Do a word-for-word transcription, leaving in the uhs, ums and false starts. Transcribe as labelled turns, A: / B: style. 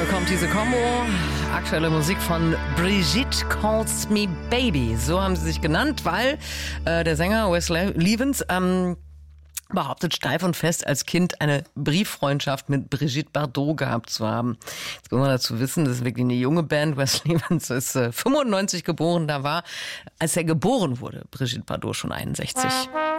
A: kommt diese Combo. Aktuelle Musik von Brigitte Calls Me Baby. So haben sie sich genannt, weil äh, der Sänger Wes Levens ähm, behauptet steif und fest, als Kind eine Brieffreundschaft mit Brigitte Bardot gehabt zu haben. Jetzt wollen wir dazu wissen, das ist wirklich eine junge Band. Wes Levens ist äh, fünfundneunzig geboren, da war, als er geboren wurde, Brigitte Bardot schon einundsechzig.